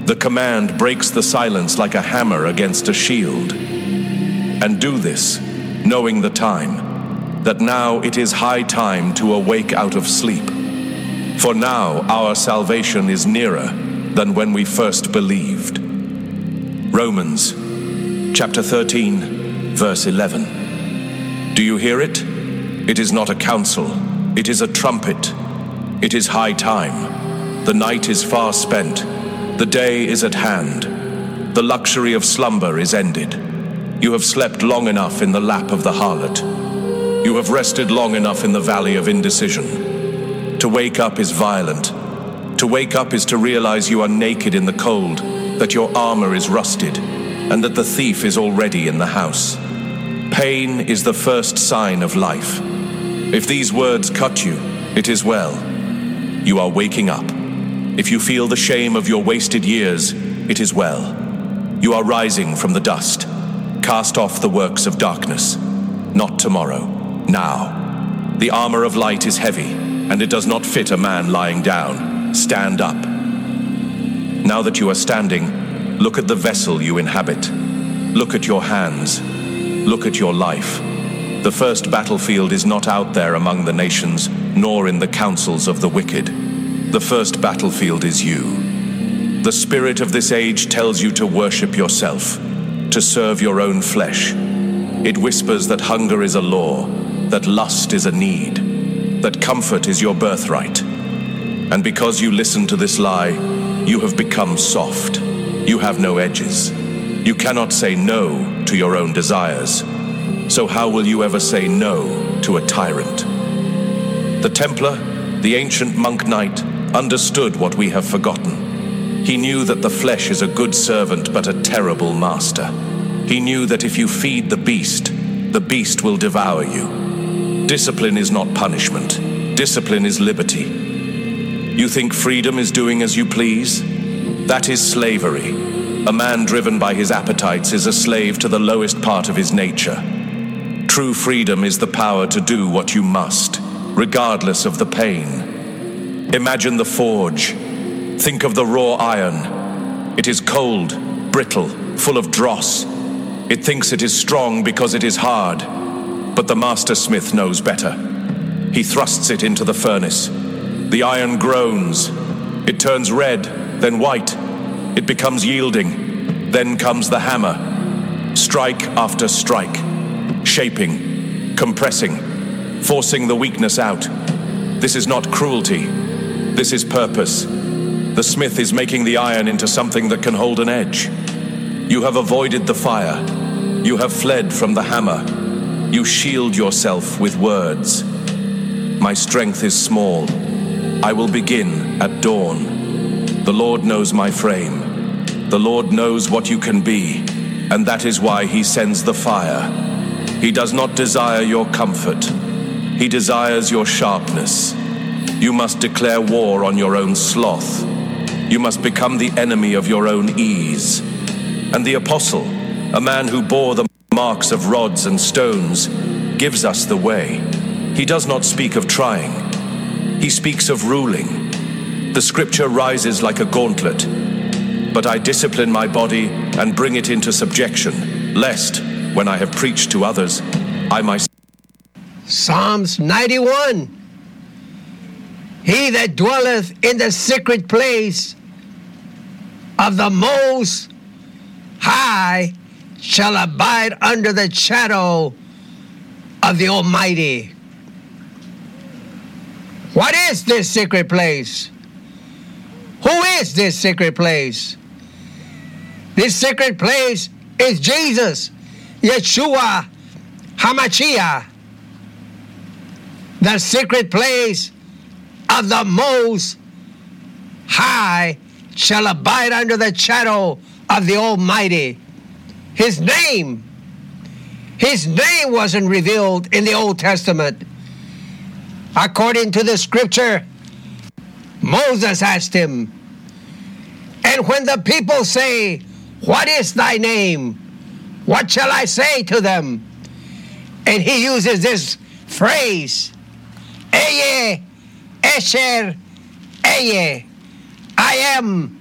The command breaks the silence like a hammer against a shield. And do this, knowing the time, that now it is high time to awake out of sleep. For now our salvation is nearer than when we first believed. Romans chapter 13, verse 11. Do you hear it? It is not a counsel, it is a trumpet. It is high time. The night is far spent. The day is at hand. The luxury of slumber is ended. You have slept long enough in the lap of the harlot. You have rested long enough in the valley of indecision. To wake up is violent. To wake up is to realize you are naked in the cold, that your armor is rusted, and that the thief is already in the house. Pain is the first sign of life. If these words cut you, it is well. You are waking up. If you feel the shame of your wasted years, it is well. You are rising from the dust. Cast off the works of darkness. Not tomorrow, now. The armor of light is heavy, and it does not fit a man lying down. Stand up. Now that you are standing, look at the vessel you inhabit. Look at your hands. Look at your life. The first battlefield is not out there among the nations, nor in the councils of the wicked. The first battlefield is you. The spirit of this age tells you to worship yourself, to serve your own flesh. It whispers that hunger is a law, that lust is a need, that comfort is your birthright. And because you listen to this lie, you have become soft. You have no edges. You cannot say no to your own desires. So how will you ever say no to a tyrant? The Templar, the ancient monk knight, understood what we have forgotten. He knew that the flesh is a good servant but a terrible master. He knew that if you feed the beast will devour you. Discipline is not punishment. Discipline is liberty. You think freedom is doing as you please? That is slavery. A man driven by his appetites is a slave to the lowest part of his nature. True freedom is the power to do what you must, regardless of the pain. Imagine the forge. Think of the raw iron. It is cold, brittle, full of dross. It thinks it is strong because it is hard. But the master smith knows better. He thrusts it into the furnace. The iron groans. It turns red, then white. It becomes yielding. Then comes the hammer. Strike after strike. Shaping, compressing, forcing the weakness out. This is not cruelty. This is purpose. The smith is making the iron into something that can hold an edge. You have avoided the fire. You have fled from the hammer. You shield yourself with words. My strength is small. I will begin at dawn. The Lord knows my frame. The Lord knows what you can be, and that is why he sends the fire. He does not desire your comfort. He desires your sharpness. You must declare war on your own sloth. You must become the enemy of your own ease. And the apostle, a man who bore the marks of rods and stones, gives us the way. He does not speak of trying. He speaks of ruling. The scripture rises like a gauntlet. But I discipline my body and bring it into subjection, lest, when I have preached to others, I myself. Psalms 91. He that dwelleth in the secret place of the Most High shall abide under the shadow of the Almighty. What is this secret place? Who is this secret place? This secret place is Jesus, Yeshua HaMashiach, the secret place of the Most High shall abide under the shadow of the Almighty. His name wasn't revealed in the Old Testament. According to the scripture, Moses asked him, and when the people say, what is thy name? What shall I say to them? And he uses this phrase, Eye, Esher, Eye. I am